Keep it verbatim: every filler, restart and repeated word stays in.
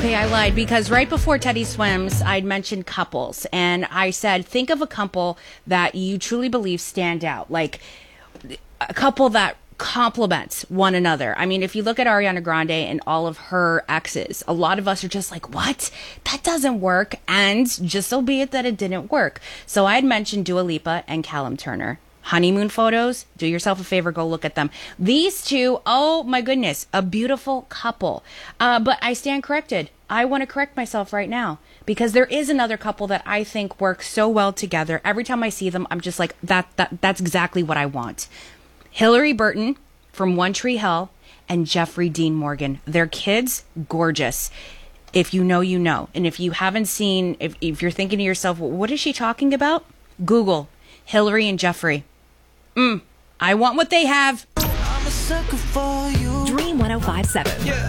Okay, I lied because right before Teddy Swims, I'd mentioned couples. And I said, think of a couple that you truly believe stand out. Like a couple that complements one another. I mean, if you look at Ariana Grande and all of her exes, a lot of us are just like, what? That doesn't work. And just albeit that it didn't work. So I had mentioned Dua Lipa and Callum Turner. Honeymoon photos, do yourself a favor, go look at them. These two, oh my goodness, a beautiful couple. Uh, but I stand corrected. I want to correct myself right now because there is another couple that I think works so well together. Every time I see them, I'm just like, that, that that's exactly what I want. Hillary Burton from One Tree Hill and Jeffrey Dean Morgan. Their kids, gorgeous. If you know, you know. And if you haven't seen, if, if you're thinking to yourself, well, what is she talking about? Google Hillary and Jeffrey. Mm, I want what they have. I'm a sucker for you. Dream one oh five point seven. Yeah.